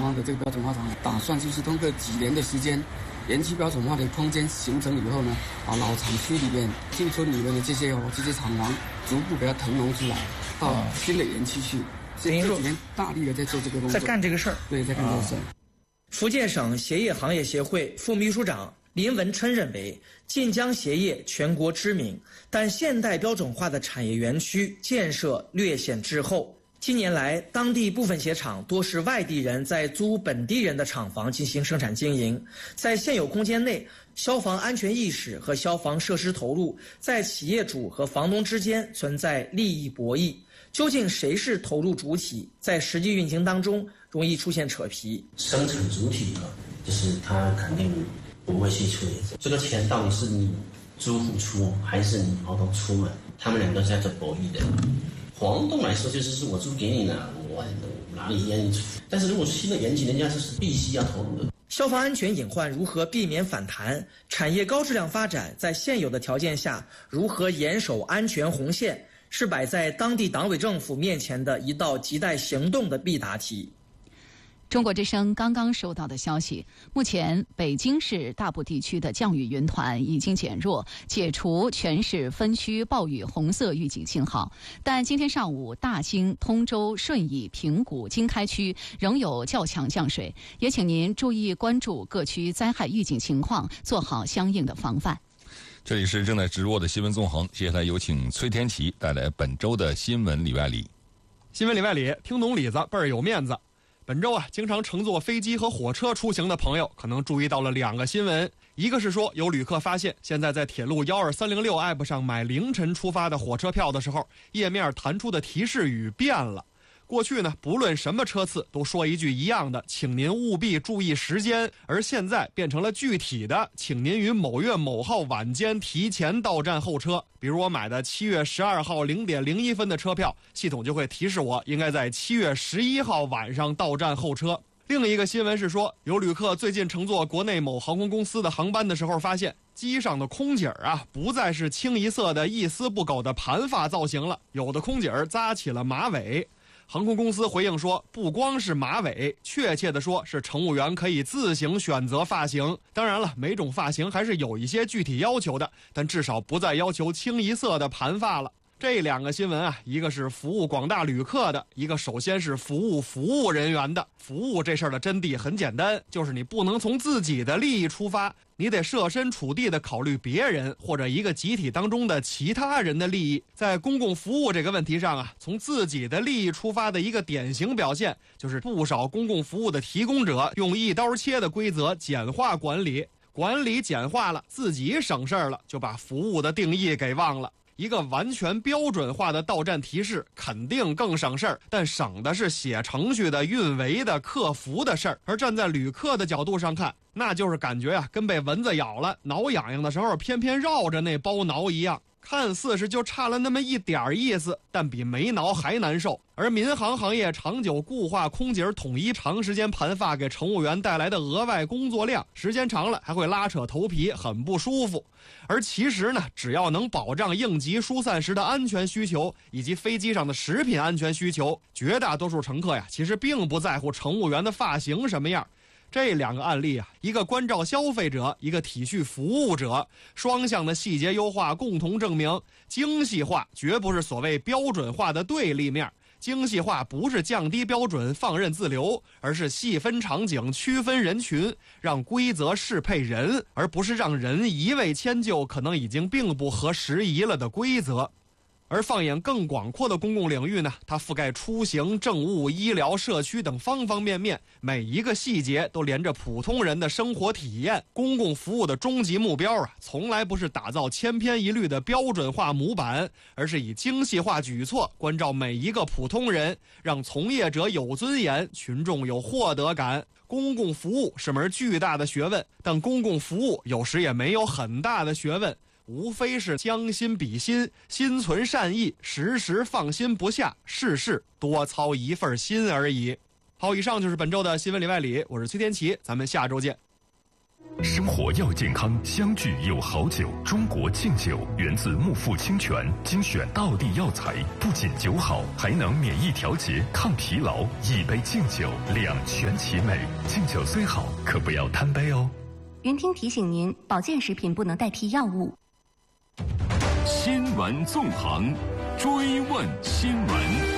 方的这个标准化厂打算就是通过几年的时间，园区标准化的空间形成以后呢，老厂区里面、新村里面的这些厂房逐步给它腾挪出来，到新的园区去。所以这几年大力的在做这个工作， 在干这个事儿。 对，在干这个事儿。 福建省鞋业行业协会副秘书长林文琛认为，晋江鞋业全国知名，但现代标准化的产业园区建设略显滞后。近年来，当地部分鞋厂多是外地人在租本地人的厂房进行生产经营，在现有空间内，消防安全意识和消防设施投入在企业主和房东之间存在利益博弈。究竟谁是投入主体，在实际运行当中容易出现扯皮。 生产主体呢，就是他肯定不会去处理这个钱到底是你租户出还是你房东出嘛？他们两个在做博弈的。房东来说就是我租给你了，我哪里愿意出？但是如果是新的园区，人家就是必须要投入的。 消防安全隐患如何避免反弹？产业高质量发展在现有的条件下如何严守安全红线？是摆在当地党委政府面前的一道亟待行动的必答题。 中国之声刚刚收到的消息，目前北京市大部地区的降雨云团已经减弱，解除全市分区暴雨红色预警信号。但今天上午，大兴、通州、顺义、平谷、经开区仍有较强降水，也请您注意关注各区灾害预警情况，做好相应的防范。 这里是正在直播的新闻纵横，接下来有请崔天琪带来本周的新闻里外里。 新闻里外里，听懂里子倍儿有面子。本周经常乘坐飞机和火车出行的朋友可能注意到了2个新闻，一个是说有旅客发现，现在在铁路12306 App 上买凌晨出发的火车票的时候，页面弹出的提示语变了。过去呢，不论什么车次都说一句一样的，请您务必注意时间，而现在变成了具体的，请您于某月某号晚间提前到站候车。比如我买的7月12号0点01分的车票，系统就会提示我应该在7月11号晚上到站候车。另一个新闻是说，有旅客最近乘坐国内某航空公司的航班的时候发现，机上的空姐不再是清一色的一丝不苟的盘发造型了，有的空姐扎起了马尾。航空公司回应说，不光是马尾，确切的说是乘务员可以自行选择发型。当然了，每种发型还是有一些具体要求的，但至少不再要求清一色的盘发了。这2个新闻一个是服务广大旅客的，一个首先是服务人员的。服务这事儿的真谛很简单，就是你不能从自己的利益出发，你得设身处地的考虑别人或者一个集体当中的其他人的利益。在公共服务这个问题上从自己的利益出发的一个典型表现，就是不少公共服务的提供者用一刀切的规则简化管理，管理简化了，自己省事儿了，就把服务的定义给忘了。一个完全标准化的到站提示肯定更省事儿，但省的是写程序的、运维的、客服的事儿。而站在旅客的角度上看，那就是感觉跟被蚊子咬了，挠痒痒的时候偏偏绕着那包挠一样。看似是就差了那么一点意思，但比没挠还难受。而民航行业长久固化空姐统一长时间盘发给乘务员带来的额外工作量，时间长了还会拉扯头皮，很不舒服。而其实呢，只要能保障应急疏散时的安全需求以及飞机上的食品安全需求，绝大多数乘客其实并不在乎乘务员的发型什么样。这2个案例一个关照消费者，一个体恤服务者，双向的细节优化共同证明，精细化绝不是所谓标准化的对立面。精细化不是降低标准放任自流，而是细分场景区分人群，让规则适配人，而不是让人一味迁就可能已经并不合时宜了的规则。而放眼更广阔的公共领域呢，它覆盖出行、政务、医疗、社区等方方面面，每一个细节都连着普通人的生活体验。公共服务的终极目标从来不是打造千篇一律的标准化模板，而是以精细化举措关照每一个普通人，让从业者有尊严，群众有获得感。公共服务是门巨大的学问，但公共服务有时也没有很大的学问，无非是将心比心，心存善意，时时放心不下，事事多操一份心而已。好，以上就是本周的新闻里外里，我是崔天琪，咱们下周见。 生活要健康，相聚有好酒。中国敬酒源自木富清泉，精选道地药材，不仅酒好，还能免疫调节、抗疲劳。一杯敬酒，两全其美。敬酒虽好，可不要贪杯哦。 云听提醒您，保健食品不能代替药物。 新闻纵横，追问新闻。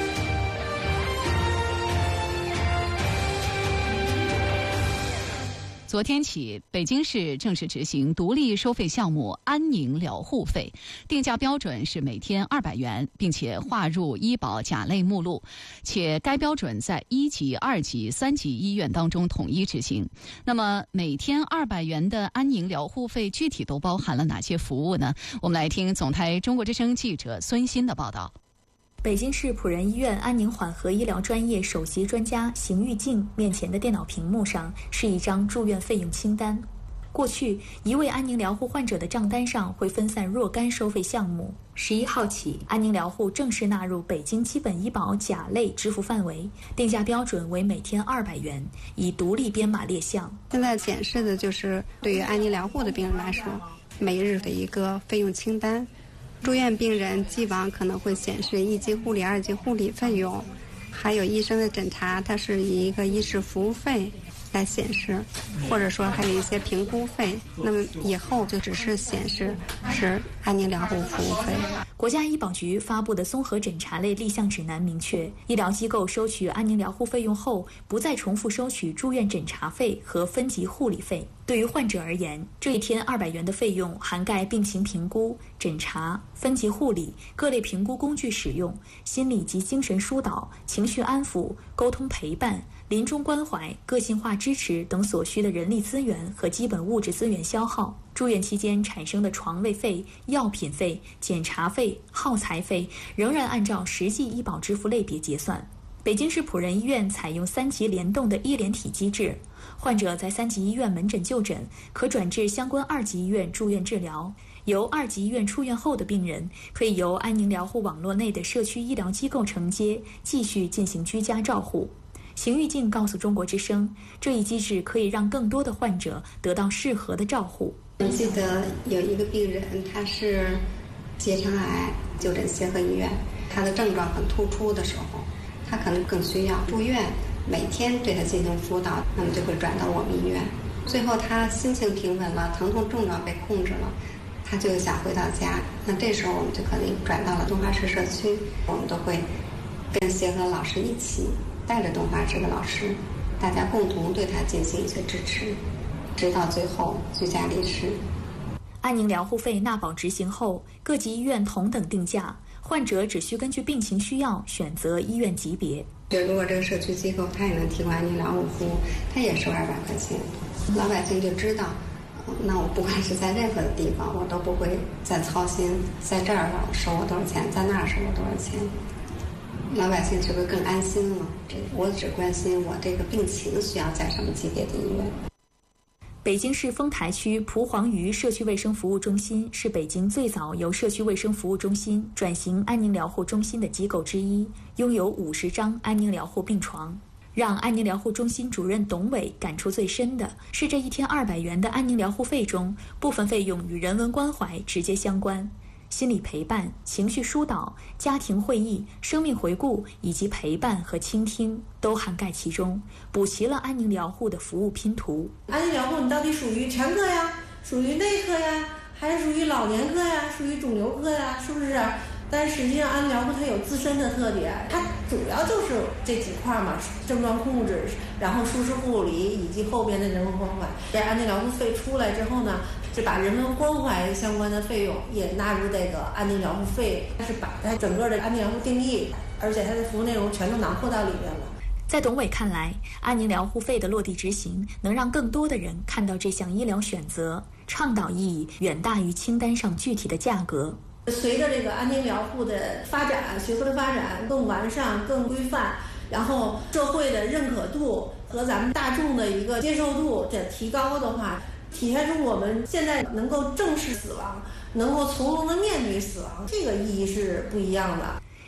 昨天起，北京市正式执行独立收费项目安宁疗护费，定价标准是每天200元，并且划入医保甲类目录，且该标准在1级、2级、3级医院当中统一执行。那么，每天200元的安宁疗护费具体都包含了哪些服务呢？我们来听总台中国之声记者孙鑫的报道。 北京市普仁医院安宁缓和医疗专业首席专家邢玉静面前的电脑屏幕上是一张住院费用清单。过去，一位安宁疗护患者的账单上会分散若干收费项目。11号起，安宁疗护正式纳入北京基本医保甲类支付范围，定价标准为每天200元，以独立编码列项。 现在显示的就是对于安宁疗护的病人来说，每日的一个费用清单。住院病人既往可能会显示1级护理、2级护理费用，还有医生的诊查，它是以一个医事服务费来显示，或者说还有一些评估费，那么以后就只是显示是安宁疗护服务费。 国家医保局发布的综合诊查类立项指南明确，医疗机构收取安宁疗护费用后，不再重复收取住院诊查费和分级护理费。对于患者而言，这一天200元的费用涵盖病情评估、诊查、分级护理、各类评估工具使用、心理及精神疏导、情绪安抚、沟通陪伴、临终关怀、个性化支持等所需的人力资源和基本物质资源消耗。住院期间产生的床位费、药品费、检查费、耗材费仍然按照实际医保支付类别结算。北京市普仁医院采用3级联动的医联体机制，患者在3级医院门诊就诊，可转至相关2级医院住院治疗。由2级医院出院后的病人，可以由安宁疗护网络内的社区医疗机构承接，继续进行居家照护。邢玉静告诉中国之声，这一机制可以让更多的患者得到适合的照护。 我记得有一个病人，他是结肠癌，就诊协和医院，他的症状很突出的时候，他可能更需要住院，每天对他进行辅导，那么就会转到我们医院。最后他心情平稳了，疼痛症状被控制了，他就想回到家，那这时候我们就可能转到了东华市社区，我们都会跟协和老师一起带着东华市的老师，大家共同对他进行一些支持，直到最后居家离世。 安宁疗护费纳保执行后，各级医院同等定价，患者只需根据病情需要选择医院级别。 如果这个社区机构它也能提供安宁疗护服务，它也收200块钱，老百姓就知道，那我不管是在任何的地方，我都不会再操心，在这儿收我多少钱，在那儿收我多少钱，老百姓是不是更安心了？我只关心我这个病情需要在什么级别的医院。 北京市丰台区蒲黄榆社区卫生服务中心是北京最早由社区卫生服务中心转型安宁疗护中心的机构之一，拥有50张安宁疗护病床。让安宁疗护中心主任董伟感触最深的是，这一天200元的安宁疗护费中，部分费用与人文关怀直接相关。心理陪伴、情绪疏导、家庭会议、生命回顾以及陪伴和倾听都涵盖其中，补齐了安宁疗护的服务拼图。 安宁疗护你到底属于全科呀，属于内科呀，还是属于老年科呀，属于肿瘤科呀，是不是？但实际上安宁疗护它有自身的特点，它主要就是这几块嘛，症状控制，然后舒适护理以及后边的人文关怀。这安宁疗护费出来之后呢，是把人文关怀相关的费用也纳入这个安宁疗护费，是把它整个的安宁疗护定义，而且它的服务内容全都囊括到里面了。 在董伟看来，安宁疗护费的落地执行能让更多的人看到这项医疗选择，倡导意义远大于清单上具体的价格。 随着这个安宁疗护的发展，学科的发展更完善、更规范，然后社会的认可度和咱们大众的一个接受度的提高的话，体现出我们现在能够正视死亡，能够从容的面对死亡，这个意义是不一样的。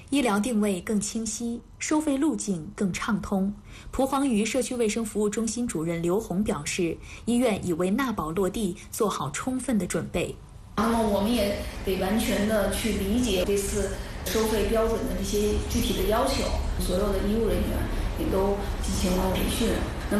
医疗定位更清晰，收费路径更畅通。蒲黄榆社区卫生服务中心主任刘红表示，医院已为纳保落地做好充分的准备。 那么我们也得完全的去理解这次收费标准的这些具体的要求，所有的医务人员也都进行了培训。